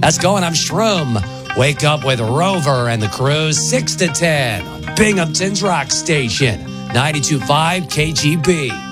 How's it going? I'm Shroom. Wake up with Rover and the crew 6 to 10 on Binghamton's Rock Station, 92.5 KGB.